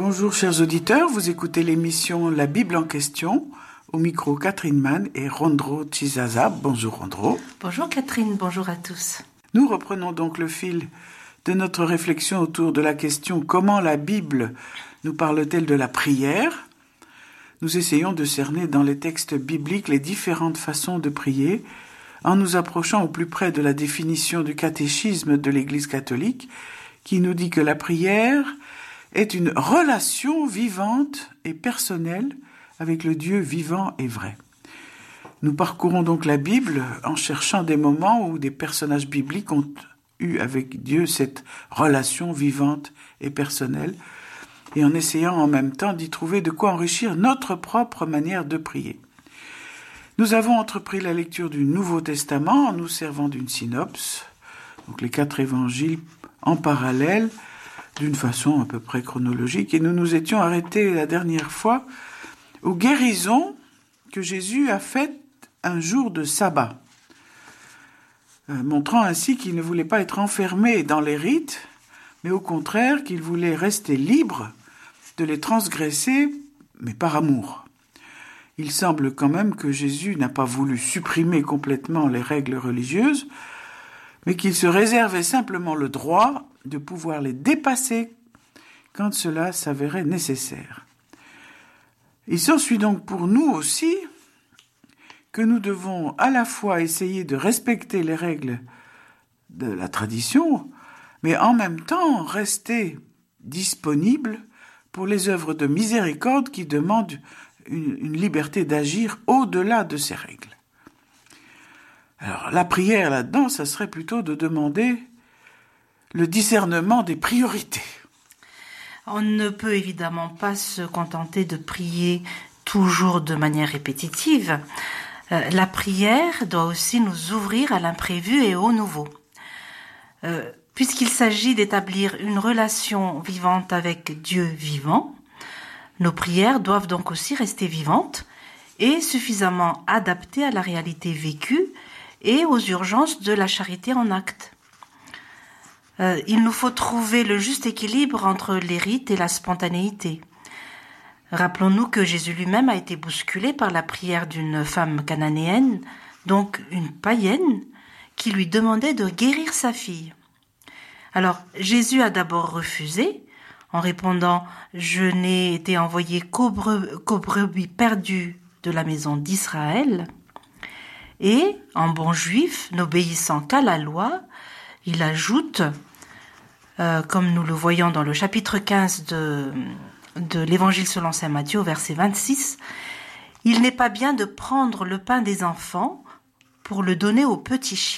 Bonjour chers auditeurs, vous écoutez l'émission La Bible en question, au micro Catherine Mann et Rondro Chizaza. Bonjour Rondro. Bonjour Catherine, bonjour à tous. Nous reprenons donc le fil de notre réflexion autour de la question comment la Bible nous parle-t-elle de la prière. Nous essayons de cerner dans les textes bibliques les différentes façons de prier en nous approchant au plus près de la définition du catéchisme de l'Église catholique qui nous dit que la prière est une relation vivante et personnelle avec le Dieu vivant et vrai. Nous parcourons donc la Bible en cherchant des moments où des personnages bibliques ont eu avec Dieu cette relation vivante et personnelle, et en essayant en même temps d'y trouver de quoi enrichir notre propre manière de prier. Nous avons entrepris la lecture du Nouveau Testament en nous servant d'une synopse, donc les 4 évangiles en parallèle, d'une façon à peu près chronologique, et nous nous étions arrêtés la dernière fois aux guérisons que Jésus a faites un jour de sabbat, montrant ainsi qu'il ne voulait pas être enfermé dans les rites, mais au contraire qu'il voulait rester libre de les transgresser, mais par amour. Il semble quand même que Jésus n'a pas voulu supprimer complètement les règles religieuses, mais qu'il se réservait simplement le droit de pouvoir les dépasser quand cela s'avérait nécessaire. Il s'ensuit donc pour nous aussi que nous devons à la fois essayer de respecter les règles de la tradition, mais en même temps rester disponibles pour les œuvres de miséricorde qui demandent une liberté d'agir au-delà de ces règles. Alors la prière là-dedans, ça serait plutôt de demander le discernement des priorités. On ne peut évidemment pas se contenter de prier toujours de manière répétitive. La prière doit aussi nous ouvrir à l'imprévu et au nouveau. Puisqu'il s'agit d'établir une relation vivante avec Dieu vivant, nos prières doivent donc aussi rester vivantes et suffisamment adaptées à la réalité vécue et aux urgences de la charité en acte. Il nous faut trouver le juste équilibre entre les rites et la spontanéité. Rappelons-nous que Jésus lui-même a été bousculé par la prière d'une femme cananéenne, donc une païenne, qui lui demandait de guérir sa fille. Alors, Jésus a d'abord refusé, en répondant « Je n'ai été envoyé qu'aux brebis perdues de la maison d'Israël ». Et, en bon juif, n'obéissant qu'à la loi, il ajoute, comme nous le voyons dans le chapitre 15 de l'Évangile selon saint Matthieu, verset 26, « Il n'est pas bien de prendre le pain des enfants pour le donner aux petits chiens. »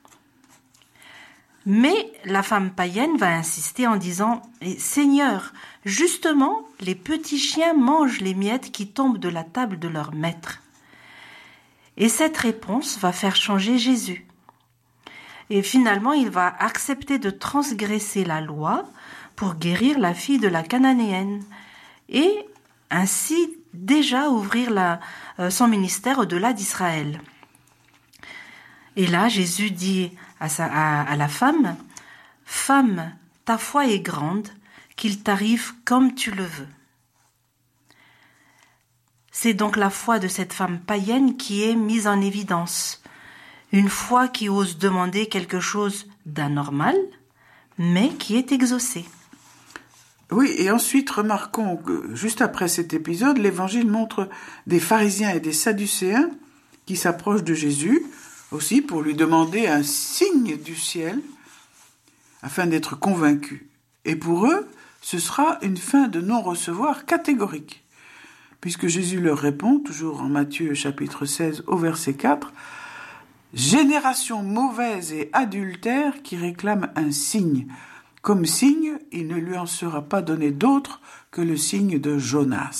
Mais la femme païenne va insister en disant « Seigneur, justement, les petits chiens mangent les miettes qui tombent de la table de leur maître. » Et cette réponse va faire changer Jésus. Et finalement, il va accepter de transgresser la loi pour guérir la fille de la Cananéenne et ainsi déjà ouvrir son ministère au-delà d'Israël. Et là, Jésus dit à la femme « Femme, ta foi est grande, qu'il t'arrive comme tu le veux. » C'est donc la foi de cette femme païenne qui est mise en évidence. Une foi qui ose demander quelque chose d'anormal, mais qui est exaucée. Oui, et ensuite, remarquons que juste après cet épisode, l'Évangile montre des pharisiens et des sadducéens qui s'approchent de Jésus, aussi pour lui demander un signe du ciel, afin d'être convaincus. Et pour eux, ce sera une fin de non-recevoir catégorique. Puisque Jésus leur répond, toujours en Matthieu chapitre 16 au verset 4, « Génération mauvaise et adultère qui réclame un signe. Comme signe, il ne lui en sera pas donné d'autre que le signe de Jonas. »